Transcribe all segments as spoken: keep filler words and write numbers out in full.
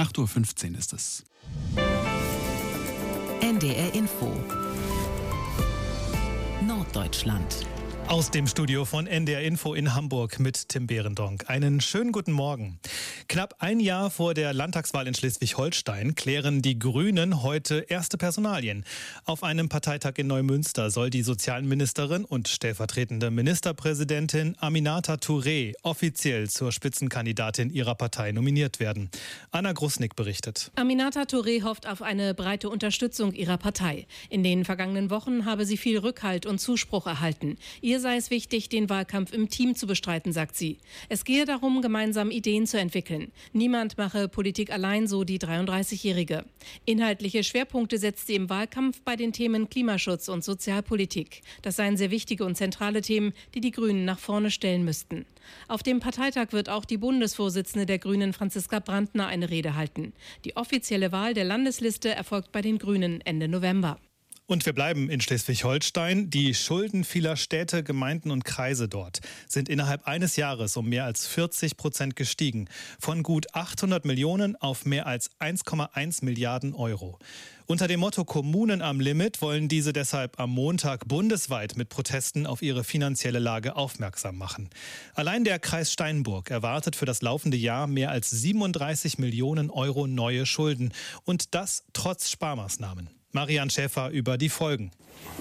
acht Uhr fünfzehn ist es. N D R Info Norddeutschland. Aus dem Studio von N D R Info in Hamburg mit Tim Behrendonck. Einen schönen guten Morgen. Knapp ein Jahr vor der Landtagswahl in Schleswig-Holstein klären die Grünen heute erste Personalien. Auf einem Parteitag in Neumünster soll die Sozialministerin und stellvertretende Ministerpräsidentin Aminata Touré offiziell zur Spitzenkandidatin ihrer Partei nominiert werden. Anna Grusnick berichtet. Aminata Touré hofft auf eine breite Unterstützung ihrer Partei. In den vergangenen Wochen habe sie viel Rückhalt und Zuspruch erhalten. Ihr sei es wichtig, den Wahlkampf im Team zu bestreiten, sagt sie. Es gehe darum, gemeinsam Ideen zu entwickeln. Niemand mache Politik allein, so die dreiunddreißigjährige. Inhaltliche Schwerpunkte setzt sie im Wahlkampf bei den Themen Klimaschutz und Sozialpolitik. Das seien sehr wichtige und zentrale Themen, die die Grünen nach vorne stellen müssten. Auf dem Parteitag wird auch die Bundesvorsitzende der Grünen, Franziska Brandner, eine Rede halten. Die offizielle Wahl der Landesliste erfolgt bei den Grünen Ende November. Und wir bleiben in Schleswig-Holstein. Die Schulden vieler Städte, Gemeinden und Kreise dort sind innerhalb eines Jahres um mehr als vierzig Prozent gestiegen. Von gut achthundert Millionen auf mehr als eins Komma eins Milliarden Euro. Unter dem Motto Kommunen am Limit wollen diese deshalb am Montag bundesweit mit Protesten auf ihre finanzielle Lage aufmerksam machen. Allein der Kreis Steinburg erwartet für das laufende Jahr mehr als siebenunddreißig Millionen Euro neue Schulden. Und das trotz Sparmaßnahmen. Marian Schäfer über die Folgen.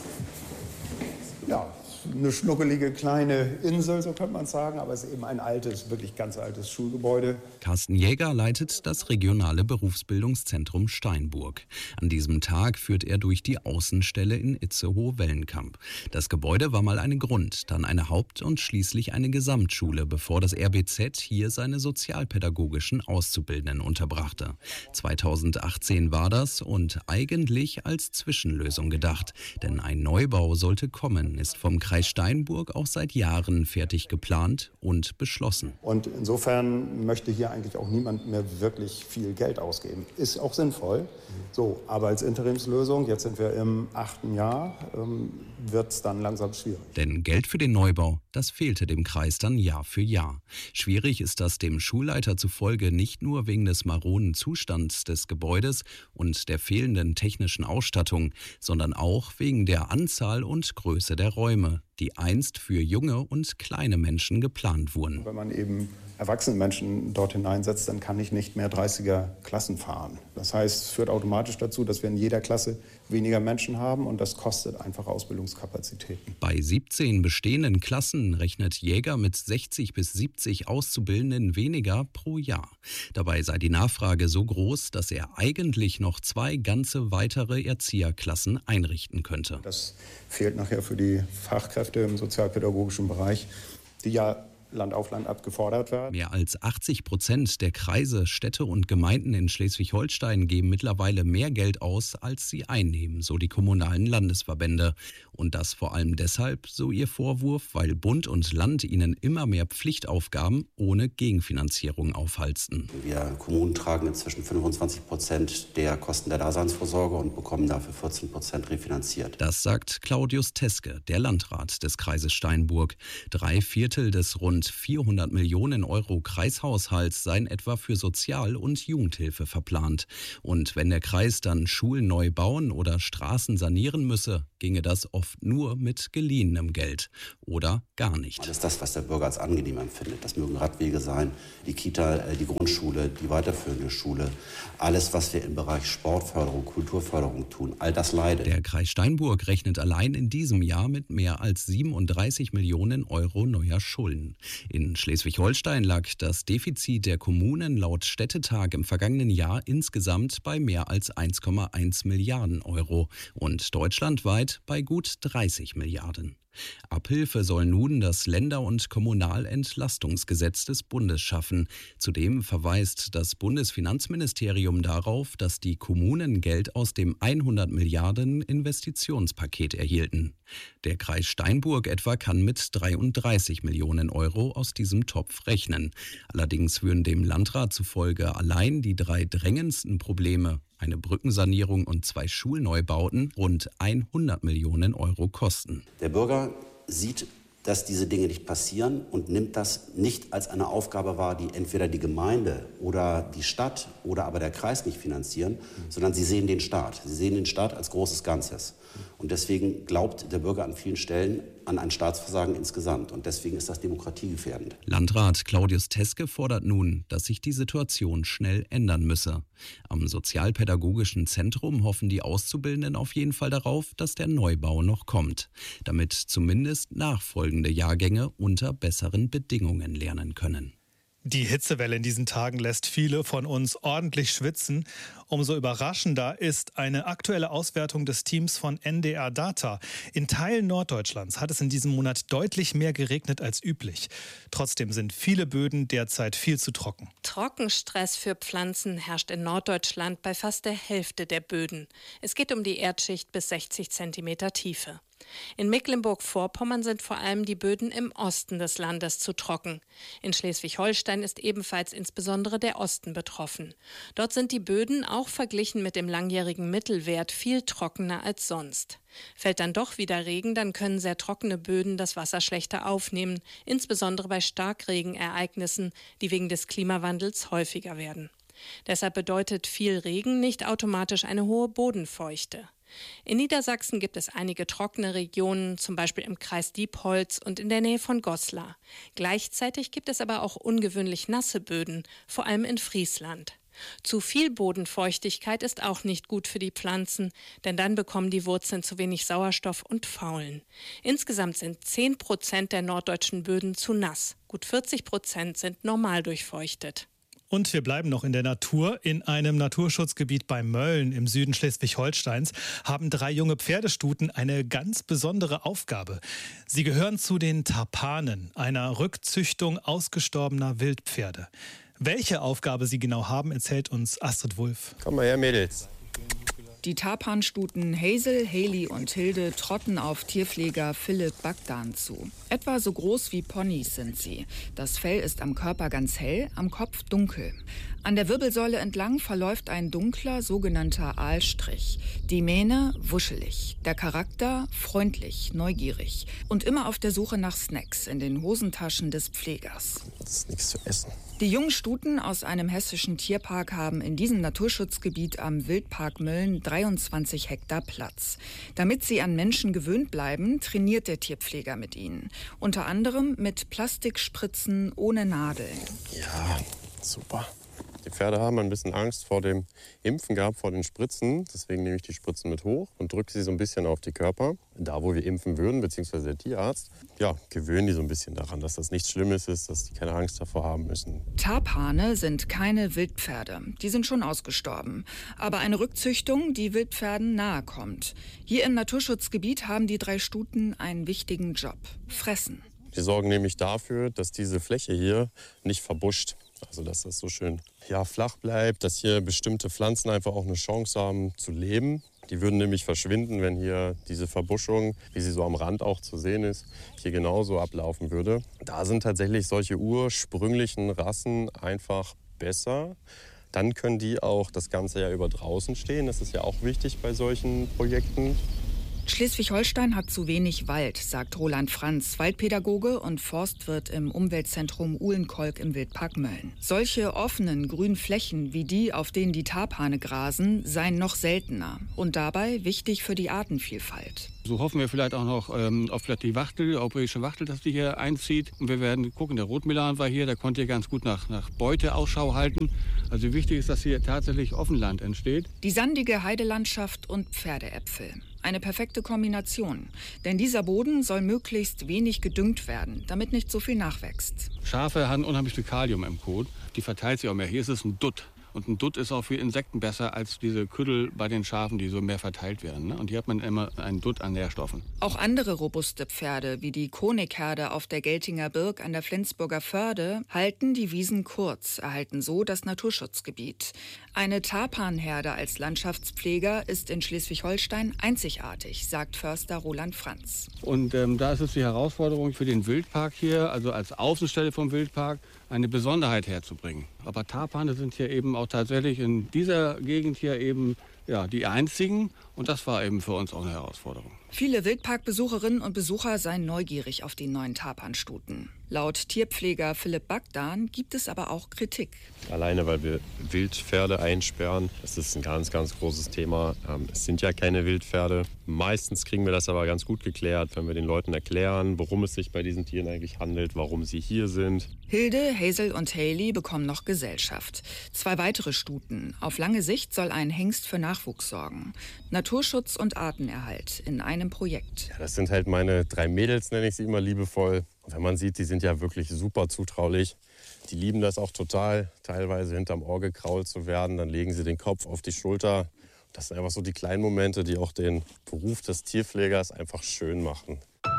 Ja, eine schnuckelige kleine Insel, so könnte man sagen, aber es ist eben ein altes, wirklich ganz altes Schulgebäude. Carsten Jäger leitet das regionale Berufsbildungszentrum Steinburg. An diesem Tag führt er durch die Außenstelle in Itzehoe-Wellenkamp. Das Gebäude war mal eine Grund-, dann eine Haupt- und schließlich eine Gesamtschule, bevor das R B Z hier seine sozialpädagogischen Auszubildenden unterbrachte. zweitausendachtzehn war das und eigentlich als Zwischenlösung gedacht. Denn ein Neubau sollte kommen, ist vom Kreis Steinburg auch seit Jahren fertig geplant und beschlossen. Und insofern möchte hier eigentlich auch niemand mehr wirklich viel Geld ausgeben. Ist auch sinnvoll. So, aber als Interimslösung, jetzt sind wir im achten Jahr, ähm, wird es dann langsam schwierig. Denn Geld für den Neubau, das fehlte dem Kreis dann Jahr für Jahr. Schwierig ist das dem Schulleiter zufolge nicht nur wegen des maroden Zustands des Gebäudes und der fehlenden technischen Ausstattung, sondern auch wegen der Anzahl und Größe der Räume, die einst für junge und kleine Menschen geplant wurden. Wenn man eben erwachsene Menschen dort hineinsetzt, dann kann ich nicht mehr dreißiger Klassen fahren. Das heißt, es führt automatisch dazu, dass wir in jeder Klasse weniger Menschen haben und das kostet einfach Ausbildungskapazitäten. Bei siebzehn bestehenden Klassen rechnet Jäger mit sechzig bis siebzig Auszubildenden weniger pro Jahr. Dabei sei die Nachfrage so groß, dass er eigentlich noch zwei ganze weitere Erzieherklassen einrichten könnte. Das fehlt nachher für die Fachkräfte im sozialpädagogischen Bereich, die ja Land auf Land ab gefordert werden. Mehr als achtzig Prozent der Kreise, Städte und Gemeinden in Schleswig-Holstein geben mittlerweile mehr Geld aus, als sie einnehmen, so die kommunalen Landesverbände. Und das vor allem deshalb, so ihr Vorwurf, weil Bund und Land ihnen immer mehr Pflichtaufgaben ohne Gegenfinanzierung aufhalsten. Wir Kommunen tragen inzwischen fünfundzwanzig Prozent der Kosten der Daseinsvorsorge und bekommen dafür vierzehn Prozent refinanziert. Das sagt Claudius Teske, der Landrat des Kreises Steinburg. Drei Viertel des rund vierhundert Millionen Euro Kreishaushalts seien etwa für Sozial- und Jugendhilfe verplant. Und wenn der Kreis dann Schulen neu bauen oder Straßen sanieren müsse, ginge das oft nur mit geliehenem Geld oder gar nicht. Das ist das, was der Bürger als angenehm empfindet. Das mögen Radwege sein, die Kita, die Grundschule, die weiterführende Schule. Alles, was wir im Bereich Sportförderung, Kulturförderung tun, all das leidet. Der Kreis Steinburg rechnet allein in diesem Jahr mit mehr als siebenunddreißig Millionen Euro neuer Schulden. In Schleswig-Holstein lag das Defizit der Kommunen laut Städtetag im vergangenen Jahr insgesamt bei mehr als eins Komma eins Milliarden Euro und deutschlandweit bei gut dreißig Milliarden. Abhilfe soll nun das Länder- und Kommunalentlastungsgesetz des Bundes schaffen. Zudem verweist das Bundesfinanzministerium darauf, dass die Kommunen Geld aus dem hundert Milliarden Investitionspaket erhielten. Der Kreis Steinburg etwa kann mit dreiunddreißig Millionen Euro aus diesem Topf rechnen. Allerdings würden dem Landrat zufolge allein die drei drängendsten Probleme, eine Brückensanierung und zwei Schulneubauten, rund hundert Millionen Euro kosten. Der Bürger sieht dass diese Dinge nicht passieren und nimmt das nicht als eine Aufgabe wahr, die entweder die Gemeinde oder die Stadt oder aber der Kreis nicht finanzieren, sondern sie sehen den Staat. Sie sehen den Staat als großes Ganzes. Und deswegen glaubt der Bürger an vielen Stellen an ein Staatsversagen insgesamt. Und deswegen ist das demokratiegefährdend. Landrat Claudius Teske fordert nun, dass sich die Situation schnell ändern müsse. Am Sozialpädagogischen Zentrum hoffen die Auszubildenden auf jeden Fall darauf, dass der Neubau noch kommt, damit zumindest nachfolgende Jahrgänge unter besseren Bedingungen lernen können. Die Hitzewelle in diesen Tagen lässt viele von uns ordentlich schwitzen. Umso überraschender ist eine aktuelle Auswertung des Teams von N D R Data. In Teilen Norddeutschlands hat es in diesem Monat deutlich mehr geregnet als üblich. Trotzdem sind viele Böden derzeit viel zu trocken. Trockenstress für Pflanzen herrscht in Norddeutschland bei fast der Hälfte der Böden. Es geht um die Erdschicht bis sechzig Zentimeter Tiefe. In Mecklenburg-Vorpommern sind vor allem die Böden im Osten des Landes zu trocken. In Schleswig-Holstein ist ebenfalls insbesondere der Osten betroffen. Dort sind die Böden auch verglichen mit dem langjährigen Mittelwert viel trockener als sonst. Fällt dann doch wieder Regen, dann können sehr trockene Böden das Wasser schlechter aufnehmen, insbesondere bei Starkregenereignissen, die wegen des Klimawandels häufiger werden. Deshalb bedeutet viel Regen nicht automatisch eine hohe Bodenfeuchte. In Niedersachsen gibt es einige trockene Regionen, zum Beispiel im Kreis Diepholz und in der Nähe von Goslar. Gleichzeitig gibt es aber auch ungewöhnlich nasse Böden, vor allem in Friesland. Zu viel Bodenfeuchtigkeit ist auch nicht gut für die Pflanzen, denn dann bekommen die Wurzeln zu wenig Sauerstoff und faulen. Insgesamt sind zehn Prozent der norddeutschen Böden zu nass, gut vierzig Prozent sind normal durchfeuchtet. Und wir bleiben noch in der Natur. In einem Naturschutzgebiet bei Mölln im Süden Schleswig-Holsteins haben drei junge Pferdestuten eine ganz besondere Aufgabe. Sie gehören zu den Tarpanen, einer Rückzüchtung ausgestorbener Wildpferde. Welche Aufgabe sie genau haben, erzählt uns Astrid Wulff. Komm mal her, Mädels. Die Tarpanstuten Hazel, Haley und Hilde trotten auf Tierpfleger Philipp Bagdan zu. Etwa so groß wie Ponys sind sie. Das Fell ist am Körper ganz hell, am Kopf dunkel. An der Wirbelsäule entlang verläuft ein dunkler, sogenannter Aalstrich. Die Mähne wuschelig, der Charakter freundlich, neugierig und immer auf der Suche nach Snacks in den Hosentaschen des Pflegers. Das ist nichts zu essen. Die jungen Stuten aus einem hessischen Tierpark haben in diesem Naturschutzgebiet am Wildpark Mölln dreiundzwanzig Hektar Platz. Damit sie an Menschen gewöhnt bleiben, trainiert der Tierpfleger mit ihnen. Unter anderem mit Plastikspritzen ohne Nadeln. Ja, super. Die Pferde haben ein bisschen Angst vor dem Impfen gehabt, vor den Spritzen. Deswegen nehme ich die Spritzen mit hoch und drücke sie so ein bisschen auf die Körper. Da, wo wir impfen würden, beziehungsweise der Tierarzt, ja, gewöhnen die so ein bisschen daran, dass das nichts Schlimmes ist, dass die keine Angst davor haben müssen. Tarpane sind keine Wildpferde. Die sind schon ausgestorben. Aber eine Rückzüchtung, die Wildpferden nahe kommt. Hier im Naturschutzgebiet haben die drei Stuten einen wichtigen Job: Fressen. Die sorgen nämlich dafür, dass diese Fläche hier nicht verbuscht. Also dass das so schön ja, flach bleibt, dass hier bestimmte Pflanzen einfach auch eine Chance haben zu leben. Die würden nämlich verschwinden, wenn hier diese Verbuschung, wie sie so am Rand auch zu sehen ist, hier genauso ablaufen würde. Da sind tatsächlich solche ursprünglichen Rassen einfach besser. Dann können die auch das ganze Jahr über draußen stehen. Das ist ja auch wichtig bei solchen Projekten. Schleswig-Holstein hat zu wenig Wald, sagt Roland Franz, Waldpädagoge und Forstwirt im Umweltzentrum Uhlenkolk im Wildpark Mölln. Solche offenen grünen Flächen wie die, auf denen die Tarpane grasen, seien noch seltener und dabei wichtig für die Artenvielfalt. So hoffen wir vielleicht auch noch ähm, auf vielleicht die Wachtel, die europäische Wachtel, dass die hier einzieht. Und wir werden gucken, der Rotmilan war hier, der konnte hier ganz gut nach, nach Beute Ausschau halten. Also wichtig ist, dass hier tatsächlich Offenland entsteht. Die sandige Heidelandschaft und Pferdeäpfel. Eine perfekte Kombination. Denn dieser Boden soll möglichst wenig gedüngt werden, damit nicht so viel nachwächst. Schafe haben unheimlich viel Kalium im Kot. Die verteilt sich auch mehr. Hier ist es ein Dutt. Und ein Dutt ist auch für Insekten besser als diese Küttel bei den Schafen, die so mehr verteilt werden. Ne? Und hier hat man immer einen Dutt an Nährstoffen. Auch andere robuste Pferde, wie die Konigherde auf der Geltinger Birk an der Flensburger Förde, halten die Wiesen kurz, erhalten so das Naturschutzgebiet. Eine Tarpanherde als Landschaftspfleger ist in Schleswig-Holstein einzigartig, sagt Förster Roland Franz. Und ähm, da ist es die Herausforderung für den Wildpark hier, also als Außenstelle vom Wildpark, eine Besonderheit herzubringen. Aber Tarpane sind hier eben auch tatsächlich in dieser Gegend hier eben ja, die einzigen. Und das war eben für uns auch eine Herausforderung. Viele Wildparkbesucherinnen und Besucher seien neugierig auf die neuen Tapanstuten. Laut Tierpfleger Philipp Bagdan gibt es aber auch Kritik. Alleine, weil wir Wildpferde einsperren, das ist ein ganz, ganz großes Thema. Es sind ja keine Wildpferde. Meistens kriegen wir das aber ganz gut geklärt, wenn wir den Leuten erklären, worum es sich bei diesen Tieren eigentlich handelt, warum sie hier sind. Hilde, Hazel und Hailey bekommen noch Gesellschaft. Zwei weitere Stuten. Auf lange Sicht soll ein Hengst für Nachwuchs sorgen. Naturschutz und Artenerhalt in einem Projekt. Ja, das sind halt meine drei Mädels, nenne ich sie immer liebevoll. Und wenn man sieht, die sind ja wirklich super zutraulich. Die lieben das auch total, teilweise hinterm Ohr gekrault zu werden. Dann legen sie den Kopf auf die Schulter. Das sind einfach so die kleinen Momente, die auch den Beruf des Tierpflegers einfach schön machen.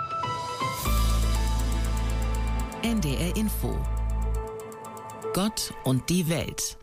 N D R Info. Gott und die Welt.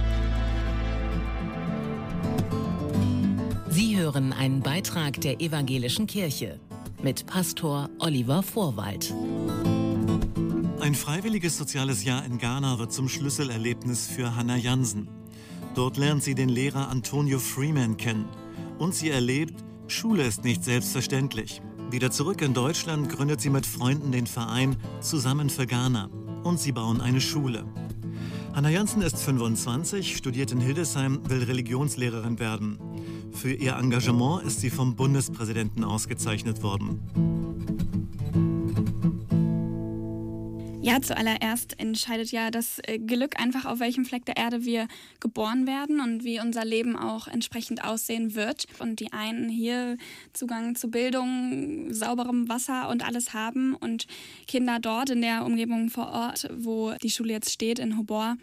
Sie hören einen Beitrag der Evangelischen Kirche mit Pastor Oliver Vorwald. Ein freiwilliges soziales Jahr in Ghana wird zum Schlüsselerlebnis für Hannah Jansen. Dort lernt sie den Lehrer Antonio Freeman kennen. Und sie erlebt, Schule ist nicht selbstverständlich. Wieder zurück in Deutschland gründet sie mit Freunden den Verein Zusammen für Ghana. Und sie bauen eine Schule. Hannah Jansen ist fünfundzwanzig, studiert in Hildesheim, will Religionslehrerin werden. Für ihr Engagement ist sie vom Bundespräsidenten ausgezeichnet worden. Ja, zuallererst entscheidet ja das Glück einfach, auf welchem Fleck der Erde wir geboren werden und wie unser Leben auch entsprechend aussehen wird. Und die einen hier Zugang zu Bildung, sauberem Wasser und alles haben und Kinder dort in der Umgebung vor Ort, wo die Schule jetzt steht, in Hobor,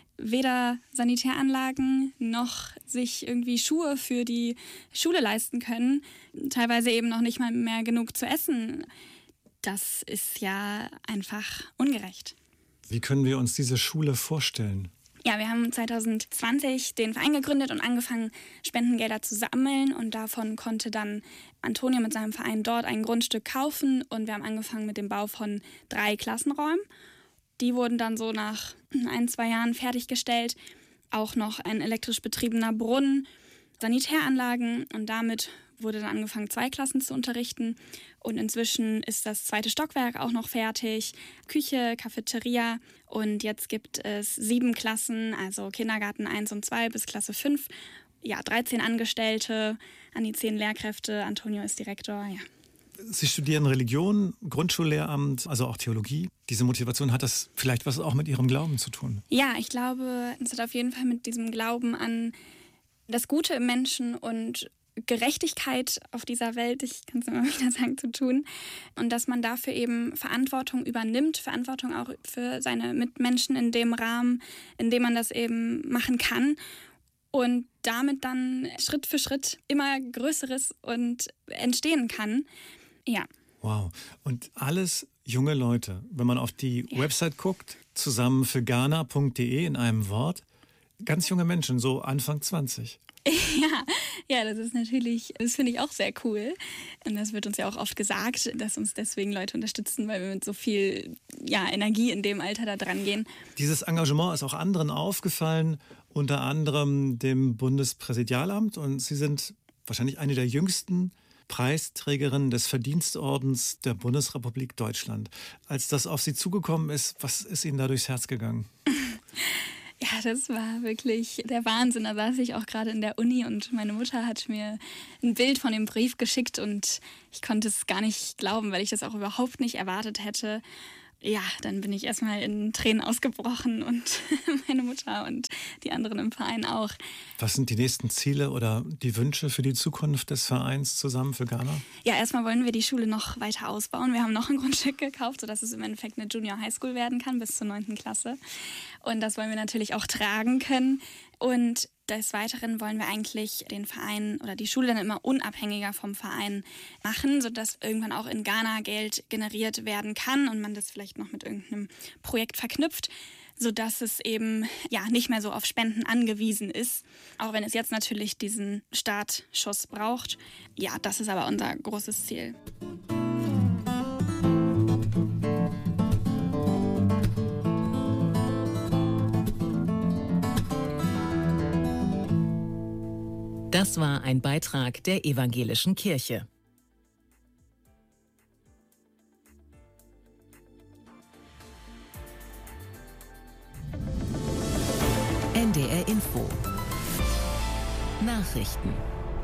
weder Sanitäranlagen noch sich irgendwie Schuhe für die Schule leisten können, teilweise eben noch nicht mal mehr genug zu essen. Das ist ja einfach ungerecht. Wie können wir uns diese Schule vorstellen? Ja, wir haben zwanzig zwanzig den Verein gegründet und angefangen, Spendengelder zu sammeln. Und davon konnte dann Antonio mit seinem Verein dort ein Grundstück kaufen. Und wir haben angefangen mit dem Bau von drei Klassenräumen. Die wurden dann so nach ein, zwei Jahren fertiggestellt. Auch noch ein elektrisch betriebener Brunnen, Sanitäranlagen. Und damit wurde dann angefangen, zwei Klassen zu unterrichten. Und inzwischen ist das zweite Stockwerk auch noch fertig. Küche, Cafeteria. Und jetzt gibt es sieben Klassen, also Kindergarten eins und zwei bis Klasse fünf. Ja, dreizehn Angestellte, an die zehn Lehrkräfte. Antonio ist Direktor, ja. Sie studieren Religion, Grundschullehramt, also auch Theologie. Diese Motivation, hat das vielleicht was auch mit Ihrem Glauben zu tun? Ja, ich glaube, es hat auf jeden Fall mit diesem Glauben an das Gute im Menschen und Gerechtigkeit auf dieser Welt, ich kann es immer wieder sagen, zu tun. Und dass man dafür eben Verantwortung übernimmt, Verantwortung auch für seine Mitmenschen in dem Rahmen, in dem man das eben machen kann. Und damit dann Schritt für Schritt immer Größeres und entstehen kann. Ja. Wow. Und alles junge Leute, wenn man auf die ja. Website guckt, zusammen für ghana punkt de in einem Wort, ganz junge Menschen, so Anfang zwanzig. Ja, ja, das ist natürlich, das finde ich auch sehr cool. Und das wird uns ja auch oft gesagt, dass uns deswegen Leute unterstützen, weil wir mit so viel ja, Energie in dem Alter da dran gehen. Dieses Engagement ist auch anderen aufgefallen, unter anderem dem Bundespräsidialamt. Und Sie sind wahrscheinlich eine der jüngsten Preisträgerinnen des Verdienstordens der Bundesrepublik Deutschland. Als das auf Sie zugekommen ist, was ist Ihnen da durchs Herz gegangen? Ja, das war wirklich der Wahnsinn. Da saß ich auch gerade in der Uni und meine Mutter hat mir ein Bild von dem Brief geschickt und ich konnte es gar nicht glauben, weil ich das auch überhaupt nicht erwartet hätte. Ja, dann bin ich erstmal in Tränen ausgebrochen und meine Mutter und die anderen im Verein auch. Was sind die nächsten Ziele oder die Wünsche für die Zukunft des Vereins Zusammen für Ghana? Ja, erstmal wollen wir die Schule noch weiter ausbauen. Wir haben noch ein Grundstück gekauft, sodass es im Endeffekt eine Junior High School werden kann bis zur neunten Klasse. Und das wollen wir natürlich auch tragen können. Und des Weiteren wollen wir eigentlich den Verein oder die Schule dann immer unabhängiger vom Verein machen, sodass irgendwann auch in Ghana Geld generiert werden kann und man das vielleicht noch mit irgendeinem Projekt verknüpft, sodass es eben ja nicht mehr so auf Spenden angewiesen ist. Auch wenn es jetzt natürlich diesen Startschuss braucht. Ja, das ist aber unser großes Ziel. Das war ein Beitrag der Evangelischen Kirche. N D R Info. Nachrichten.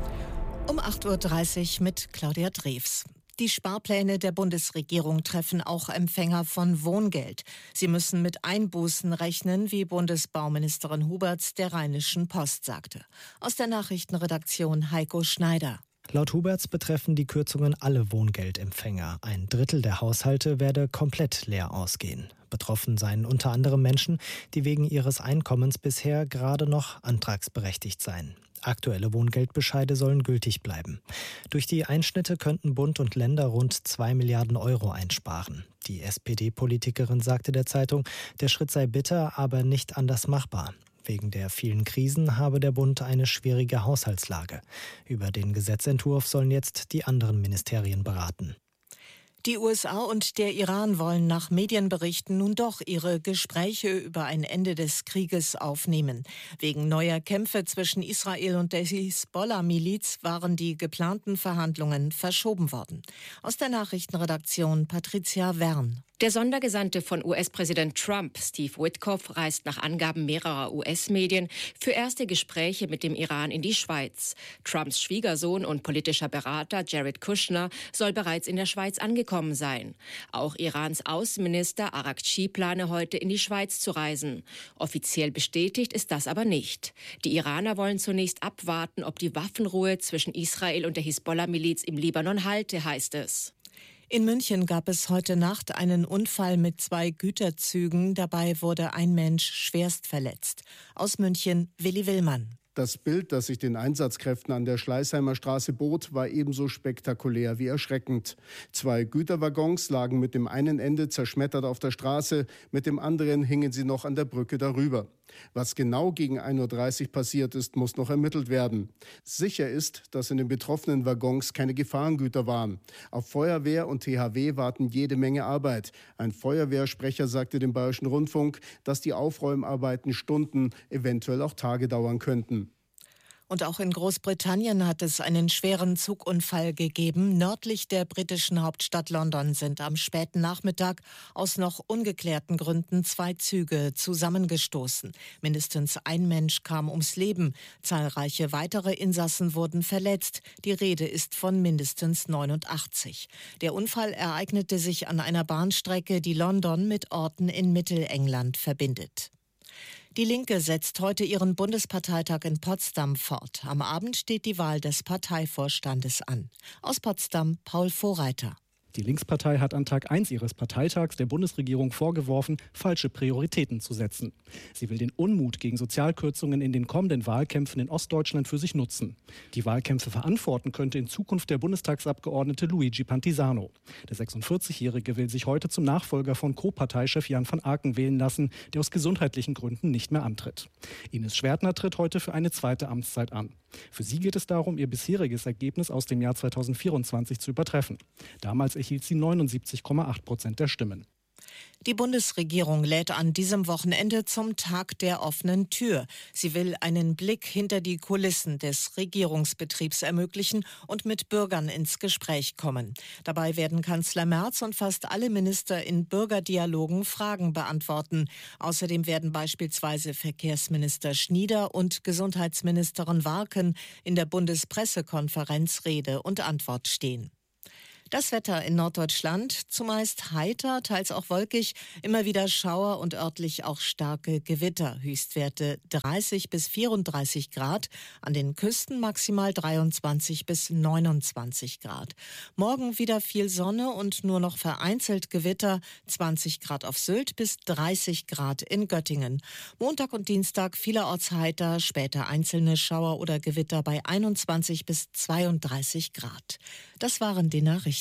Um acht Uhr dreißig mit Claudia Drews. Die Sparpläne der Bundesregierung treffen auch Empfänger von Wohngeld. Sie müssen mit Einbußen rechnen, wie Bundesbauministerin Huberts der Rheinischen Post sagte. Aus der Nachrichtenredaktion Heiko Schneider. Laut Huberts betreffen die Kürzungen alle Wohngeldempfänger. Ein Drittel der Haushalte werde komplett leer ausgehen. Betroffen seien unter anderem Menschen, die wegen ihres Einkommens bisher gerade noch antragsberechtigt seien. Aktuelle Wohngeldbescheide sollen gültig bleiben. Durch die Einschnitte könnten Bund und Länder rund zwei Milliarden Euro einsparen. Die S P D-Politikerin sagte der Zeitung, der Schritt sei bitter, aber nicht anders machbar. Wegen der vielen Krisen habe der Bund eine schwierige Haushaltslage. Über den Gesetzentwurf sollen jetzt die anderen Ministerien beraten. Die U S A und der Iran wollen nach Medienberichten nun doch ihre Gespräche über ein Ende des Krieges aufnehmen. Wegen neuer Kämpfe zwischen Israel und der Hisbollah-Miliz waren die geplanten Verhandlungen verschoben worden. Aus der Nachrichtenredaktion Patricia Wern. Der Sondergesandte von U S-Präsident Trump, Steve Witkoff, reist nach Angaben mehrerer U S-Medien für erste Gespräche mit dem Iran in die Schweiz. Trumps Schwiegersohn und politischer Berater Jared Kushner soll bereits in der Schweiz angekommen sein. Auch Irans Außenminister Araghchi plane heute in die Schweiz zu reisen. Offiziell bestätigt ist das aber nicht. Die Iraner wollen zunächst abwarten, ob die Waffenruhe zwischen Israel und der Hisbollah-Miliz im Libanon halte, heißt es. In München gab es heute Nacht einen Unfall mit zwei Güterzügen. Dabei wurde ein Mensch schwerst verletzt. Aus München, Willi Willmann. Das Bild, das sich den Einsatzkräften an der Schleißheimer Straße bot, war ebenso spektakulär wie erschreckend. Zwei Güterwaggons lagen mit dem einen Ende zerschmettert auf der Straße, mit dem anderen hingen sie noch an der Brücke darüber. Was genau gegen ein Uhr dreißig passiert ist, muss noch ermittelt werden. Sicher ist, dass in den betroffenen Waggons keine Gefahrengüter waren. Auf Feuerwehr und T H W warten jede Menge Arbeit. Ein Feuerwehrsprecher sagte dem Bayerischen Rundfunk, dass die Aufräumarbeiten Stunden, eventuell auch Tage dauern könnten. Und auch in Großbritannien hat es einen schweren Zugunfall gegeben. Nördlich der britischen Hauptstadt London sind am späten Nachmittag aus noch ungeklärten Gründen zwei Züge zusammengestoßen. Mindestens ein Mensch kam ums Leben. Zahlreiche weitere Insassen wurden verletzt. Die Rede ist von mindestens neunundachtzig. Der Unfall ereignete sich an einer Bahnstrecke, die London mit Orten in Mittelengland verbindet. Die Linke setzt heute ihren Bundesparteitag in Potsdam fort. Am Abend steht die Wahl des Parteivorstandes an. Aus Potsdam Paul Vorreiter. Die Linkspartei hat an Tag eins ihres Parteitags der Bundesregierung vorgeworfen, falsche Prioritäten zu setzen. Sie will den Unmut gegen Sozialkürzungen in den kommenden Wahlkämpfen in Ostdeutschland für sich nutzen. Die Wahlkämpfe verantworten könnte in Zukunft der Bundestagsabgeordnete Luigi Pantisano. Der sechsundvierzigjährige will sich heute zum Nachfolger von Co-Parteichef Jan van Aken wählen lassen, der aus gesundheitlichen Gründen nicht mehr antritt. Ines Schwertner tritt heute für eine zweite Amtszeit an. Für sie geht es darum, ihr bisheriges Ergebnis aus dem Jahr zweitausendvierundzwanzig zu übertreffen. Damals erhielt sie neunundsiebzig Komma acht Prozent der Stimmen. Die Bundesregierung lädt an diesem Wochenende zum Tag der offenen Tür. Sie will einen Blick hinter die Kulissen des Regierungsbetriebs ermöglichen und mit Bürgern ins Gespräch kommen. Dabei werden Kanzler Merz und fast alle Minister in Bürgerdialogen Fragen beantworten. Außerdem werden beispielsweise Verkehrsminister Schnieder und Gesundheitsministerin Warken in der Bundespressekonferenz Rede und Antwort stehen. Das Wetter in Norddeutschland, zumeist heiter, teils auch wolkig, immer wieder Schauer und örtlich auch starke Gewitter. Höchstwerte dreißig bis vierunddreißig Grad, an den Küsten maximal dreiundzwanzig bis neunundzwanzig Grad. Morgen wieder viel Sonne und nur noch vereinzelt Gewitter, zwanzig Grad auf Sylt bis dreißig Grad in Göttingen. Montag und Dienstag vielerorts heiter, später einzelne Schauer oder Gewitter bei einundzwanzig bis zweiunddreißig Grad. Das waren die Nachrichten.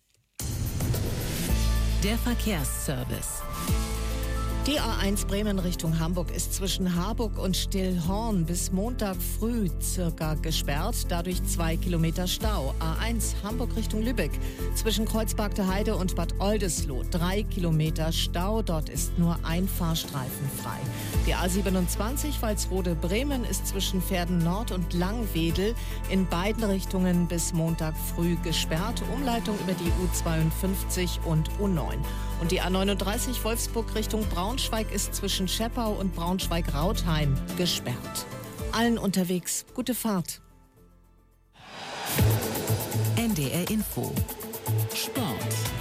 Der Verkehrsservice. Die A eins Bremen Richtung Hamburg ist zwischen Harburg und Stillhorn bis Montag früh circa gesperrt, dadurch zwei Kilometer Stau. A eins Hamburg Richtung Lübeck zwischen Kreuzberg Heide und Bad Oldesloe drei Kilometer Stau, dort ist nur ein Fahrstreifen frei. Die A siebenundzwanzig Walsrode Bremen ist zwischen Verden Nord und Langwedel in beiden Richtungen bis Montag früh gesperrt. Umleitung über die U zweiundfünfzig und U neun. Und die A neununddreißig Wolfsburg Richtung Braunschweig ist zwischen Scheppau und Braunschweig-Rautheim gesperrt. Allen unterwegs gute Fahrt. N D R Info. Sport.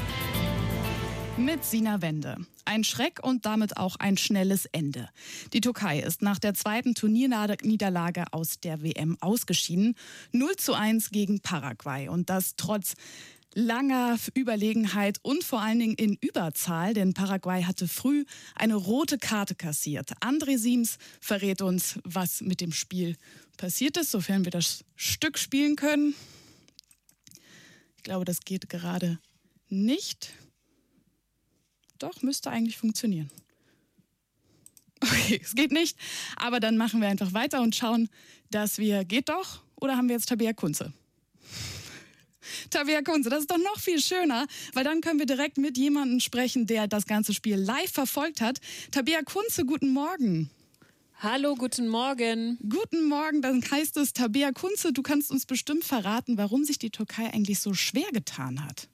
Mit Sina Wende. Ein Schreck und damit auch ein schnelles Ende. Die Türkei ist nach der zweiten Turnierniederlage aus der W M ausgeschieden. null zu eins gegen Paraguay. Und das trotz langer Überlegenheit und vor allen Dingen in Überzahl, denn Paraguay hatte früh eine rote Karte kassiert. André Siems verrät uns, was mit dem Spiel passiert ist, sofern wir das Stück spielen können. Ich glaube, das geht gerade nicht. Doch, müsste eigentlich funktionieren. Okay, es geht nicht, aber dann machen wir einfach weiter und schauen, dass wir... Geht doch? Oder haben wir jetzt Tabea Kunze? Tabea Kunze, das ist doch noch viel schöner, weil dann können wir direkt mit jemandem sprechen, der das ganze Spiel live verfolgt hat. Tabea Kunze, guten Morgen. Hallo, guten Morgen. Guten Morgen, dann heißt es, Tabea Kunze, du kannst uns bestimmt verraten, warum sich die Türkei eigentlich so schwer getan hat.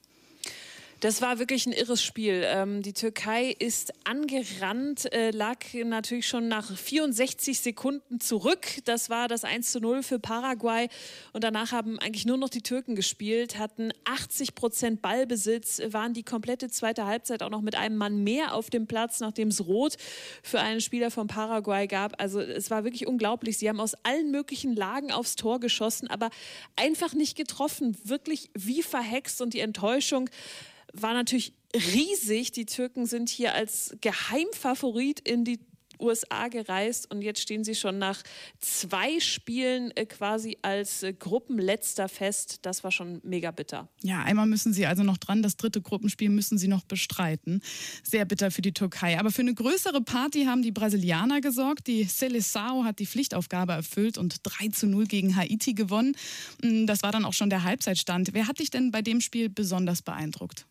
Das war wirklich ein irres Spiel. Ähm, die Türkei ist angerannt, äh, lag natürlich schon nach vierundsechzig Sekunden zurück. Das war das eins zu null für Paraguay. Und danach haben eigentlich nur noch die Türken gespielt, hatten achtzig Prozent Ballbesitz, waren die komplette zweite Halbzeit auch noch mit einem Mann mehr auf dem Platz, nachdem es Rot für einen Spieler von Paraguay gab. Also es war wirklich unglaublich. Sie haben aus allen möglichen Lagen aufs Tor geschossen, aber einfach nicht getroffen. Wirklich wie verhext, und die Enttäuschung war natürlich riesig. Die Türken sind hier als Geheimfavorit in die U S A gereist und jetzt stehen sie schon nach zwei Spielen äh, quasi als äh, Gruppenletzter fest. Das war schon mega bitter. Ja, einmal müssen sie also noch dran. Das dritte Gruppenspiel müssen sie noch bestreiten. Sehr bitter für die Türkei. Aber für eine größere Party haben die Brasilianer gesorgt. Die Seleção hat die Pflichtaufgabe erfüllt und drei zu null gegen Haiti gewonnen. Das war dann auch schon der Halbzeitstand. Wer hat dich denn bei dem Spiel besonders beeindruckt?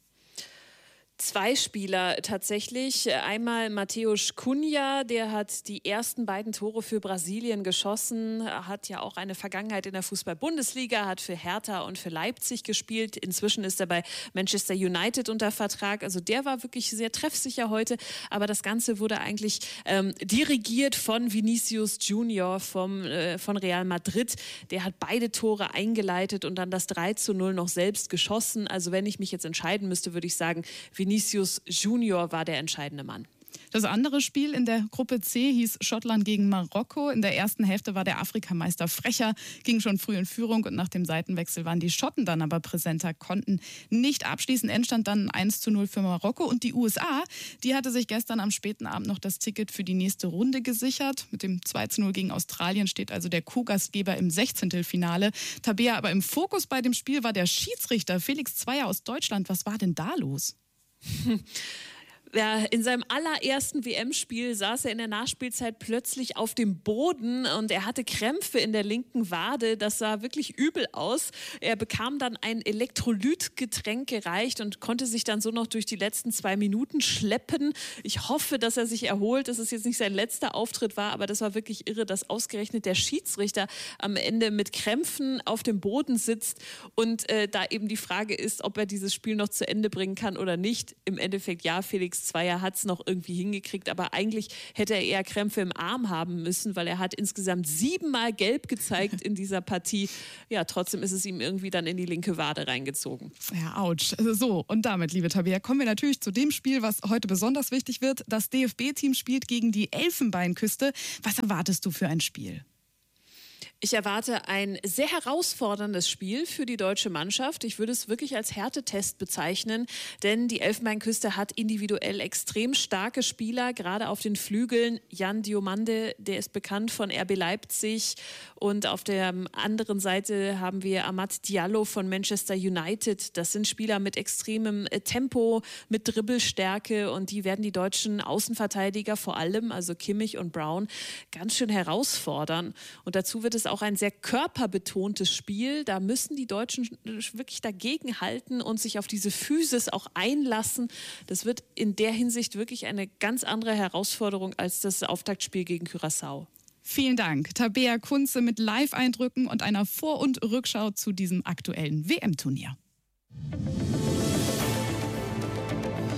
Zwei Spieler tatsächlich. Einmal Mateusz Cunha, der hat die ersten beiden Tore für Brasilien geschossen, hat ja auch eine Vergangenheit in der Fußball-Bundesliga, hat für Hertha und für Leipzig gespielt. Inzwischen ist er bei Manchester United unter Vertrag. Also der war wirklich sehr treffsicher heute. Aber das Ganze wurde eigentlich ähm, dirigiert von Vinicius Junior vom, äh, von Real Madrid. Der hat beide Tore eingeleitet und dann das drei zu null noch selbst geschossen. Also wenn ich mich jetzt entscheiden müsste, würde ich sagen, Vinicius Junior war der entscheidende Mann. Das andere Spiel in der Gruppe C hieß Schottland gegen Marokko. In der ersten Hälfte war der Afrikameister frecher, ging schon früh in Führung und nach dem Seitenwechsel waren die Schotten dann aber präsenter, konnten nicht abschließen. Endstand dann eins zu null für Marokko und die U S A, die hatte sich gestern am späten Abend noch das Ticket für die nächste Runde gesichert. Mit dem zwei zu null gegen Australien steht also der Co-Gastgeber im Sechzehntelfinale. Tabea, aber im Fokus bei dem Spiel war der Schiedsrichter Felix Zweier aus Deutschland. Was war denn da los? Ja, in seinem allerersten W M-Spiel saß er in der Nachspielzeit plötzlich auf dem Boden und er hatte Krämpfe in der linken Wade. Das sah wirklich übel aus. Er bekam dann ein Elektrolytgetränk gereicht und konnte sich dann so noch durch die letzten zwei Minuten schleppen. Ich hoffe, dass er sich erholt, dass es jetzt nicht sein letzter Auftritt war, aber das war wirklich irre, dass ausgerechnet der Schiedsrichter am Ende mit Krämpfen auf dem Boden sitzt und äh, da eben die Frage ist, ob er dieses Spiel noch zu Ende bringen kann oder nicht. Im Endeffekt ja, Felix Zweier hat es noch irgendwie hingekriegt, aber eigentlich hätte er eher Krämpfe im Arm haben müssen, weil er hat insgesamt siebenmal gelb gezeigt in dieser Partie. Ja, trotzdem ist es ihm irgendwie dann in die linke Wade reingezogen. Ja, ouch. So, und damit, liebe Tabea, kommen wir natürlich zu dem Spiel, was heute besonders wichtig wird. Das D F B-Team spielt gegen die Elfenbeinküste. Was erwartest du für ein Spiel? Ich erwarte ein sehr herausforderndes Spiel für die deutsche Mannschaft. Ich würde es wirklich als Härtetest bezeichnen, denn die Elfenbeinküste hat individuell extrem starke Spieler, gerade auf den Flügeln. Jan Diomande, der ist bekannt von R B Leipzig, und auf der anderen Seite haben wir Amad Diallo von Manchester United. Das sind Spieler mit extremem Tempo, mit Dribbelstärke, und die werden die deutschen Außenverteidiger vor allem, also Kimmich und Brown, ganz schön herausfordern. Und dazu wird es auch ein sehr körperbetontes Spiel. Da müssen die Deutschen wirklich dagegenhalten und sich auf diese Physis auch einlassen. Das wird in der Hinsicht wirklich eine ganz andere Herausforderung als das Auftaktspiel gegen Curaçao. Vielen Dank. Tabea Kunze mit Live-Eindrücken und einer Vor- und Rückschau zu diesem aktuellen W M-Turnier.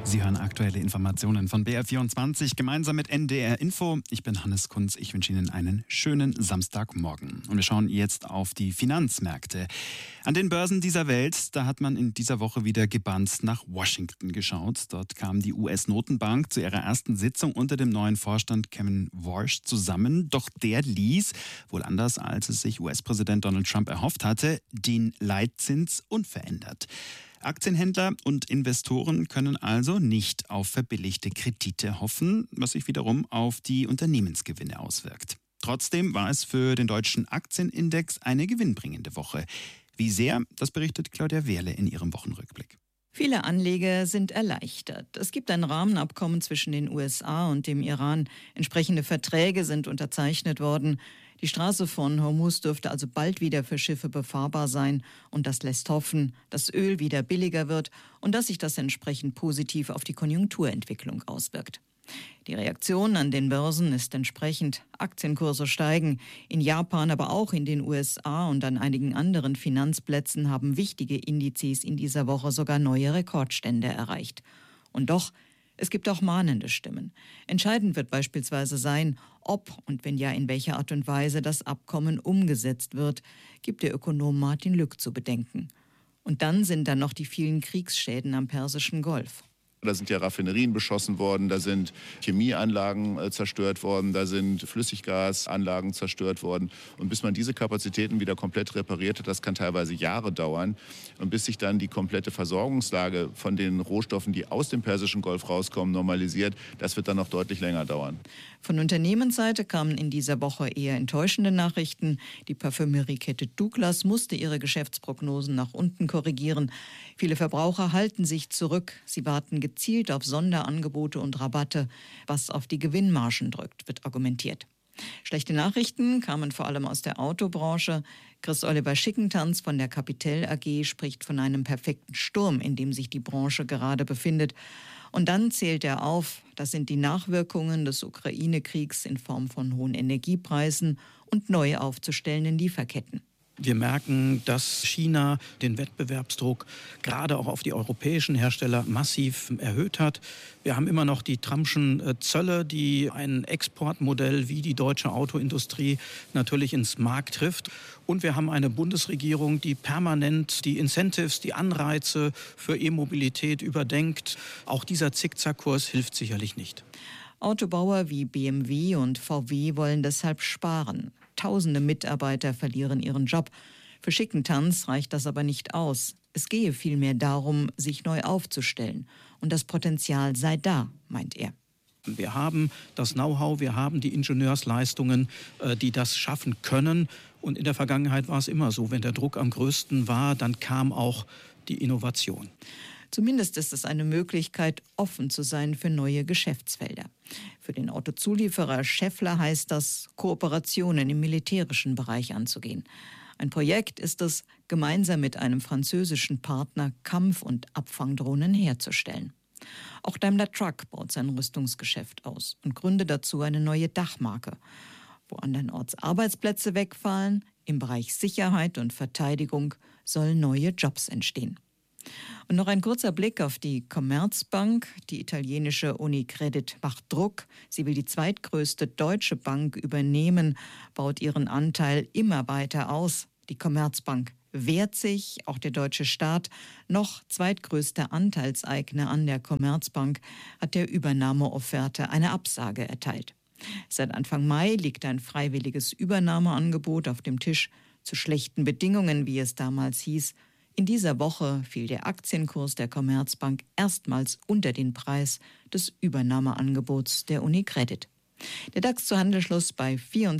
Sie hören aktuelle Informationen von B R vierundzwanzig gemeinsam mit N D R Info. Ich bin Hannes Kunz. Ich wünsche Ihnen einen schönen Samstagmorgen. Und wir schauen jetzt auf die Finanzmärkte. An den Börsen dieser Welt, da hat man in dieser Woche wieder gebannt nach Washington geschaut. Dort kam die U S-Notenbank zu ihrer ersten Sitzung unter dem neuen Vorstand Kevin Warsh zusammen. Doch der ließ, wohl anders als es sich U S-Präsident Donald Trump erhofft hatte, den Leitzins unverändert. Aktienhändler und Investoren können also nicht auf verbilligte Kredite hoffen, was sich wiederum auf die Unternehmensgewinne auswirkt. Trotzdem war es für den deutschen Aktienindex eine gewinnbringende Woche. Wie sehr, das berichtet Claudia Wehrle in ihrem Wochenrückblick. Viele Anleger sind erleichtert. Es gibt ein Rahmenabkommen zwischen den U S A und dem Iran. Entsprechende Verträge sind unterzeichnet worden. Die Straße von Hormuz dürfte also bald wieder für Schiffe befahrbar sein. Und das lässt hoffen, dass Öl wieder billiger wird und dass sich das entsprechend positiv auf die Konjunkturentwicklung auswirkt. Die Reaktion an den Börsen ist entsprechend. Aktienkurse steigen. In Japan, aber auch in den U S A und an einigen anderen Finanzplätzen haben wichtige Indizes in dieser Woche sogar neue Rekordstände erreicht. Und doch, es gibt auch mahnende Stimmen. Entscheidend wird beispielsweise sein, ob und wenn ja, in welcher Art und Weise das Abkommen umgesetzt wird, gibt der Ökonom Martin Lück zu bedenken. Und dann sind da noch die vielen Kriegsschäden am Persischen Golf. Da sind ja Raffinerien beschossen worden, da sind Chemieanlagen äh, zerstört worden, da sind Flüssiggasanlagen zerstört worden. Und bis man diese Kapazitäten wieder komplett repariert hat, das kann teilweise Jahre dauern. Und bis sich dann die komplette Versorgungslage von den Rohstoffen, die aus dem Persischen Golf rauskommen, normalisiert, das wird dann noch deutlich länger dauern. Von Unternehmensseite kamen in dieser Woche eher enttäuschende Nachrichten. Die Parfümeriekette Douglas musste ihre Geschäftsprognosen nach unten korrigieren. Viele Verbraucher halten sich zurück. Sie warten gezielt auf Sonderangebote und Rabatte, was auf die Gewinnmargen drückt, wird argumentiert. Schlechte Nachrichten kamen vor allem aus der Autobranche. Chris-Oliver Schickentanz von der Capital A G spricht von einem perfekten Sturm, in dem sich die Branche gerade befindet. Und dann zählt er auf, das sind die Nachwirkungen des Ukraine-Kriegs in Form von hohen Energiepreisen und neu aufzustellenden Lieferketten. Wir merken, dass China den Wettbewerbsdruck gerade auch auf die europäischen Hersteller massiv erhöht hat. Wir haben immer noch die Trumpschen Zölle, die ein Exportmodell wie die deutsche Autoindustrie natürlich ins Mark trifft. Und wir haben eine Bundesregierung, die permanent die Incentives, die Anreize für E-Mobilität überdenkt. Auch dieser Zickzackkurs hilft sicherlich nicht. Autobauer wie B M W und V W wollen deshalb sparen. Tausende Mitarbeiter verlieren ihren Job. Für Schickentanz reicht das aber nicht aus. Es gehe vielmehr darum, sich neu aufzustellen. Und das Potenzial sei da, meint er. Wir haben das Know-how, wir haben die Ingenieursleistungen, die das schaffen können. Und in der Vergangenheit war es immer so, wenn der Druck am größten war, dann kam auch die Innovation. Zumindest ist es eine Möglichkeit, offen zu sein für neue Geschäftsfelder. Für den Autozulieferer Schaeffler heißt das, Kooperationen im militärischen Bereich anzugehen. Ein Projekt ist es, gemeinsam mit einem französischen Partner Kampf- und Abfangdrohnen herzustellen. Auch Daimler Truck baut sein Rüstungsgeschäft aus und gründet dazu eine neue Dachmarke. Wo andernorts Arbeitsplätze wegfallen, im Bereich Sicherheit und Verteidigung sollen neue Jobs entstehen. Und noch ein kurzer Blick auf die Commerzbank. Die italienische Unicredit macht Druck. Sie will die zweitgrößte deutsche Bank übernehmen, baut ihren Anteil immer weiter aus. Die Commerzbank wehrt sich, auch der deutsche Staat, noch zweitgrößter Anteilseigner an der Commerzbank, hat der Übernahmeofferte eine Absage erteilt. Seit Anfang Mai liegt ein freiwilliges Übernahmeangebot auf dem Tisch zu schlechten Bedingungen, wie es damals hieß. In dieser Woche fiel der Aktienkurs der Commerzbank erstmals unter den Preis des Übernahmeangebots der Unicredit. Der DAX zu Handelsschluss bei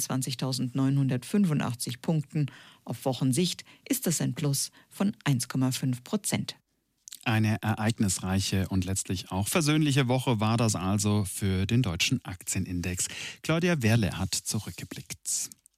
vierundzwanzigtausendneunhundertfünfundachtzig Punkten. Auf Wochensicht ist das ein Plus von eins Komma fünf Prozent. Eine ereignisreiche und letztlich auch versöhnliche Woche war das also für den deutschen Aktienindex. Claudia Wehrle hat zurückgeblickt.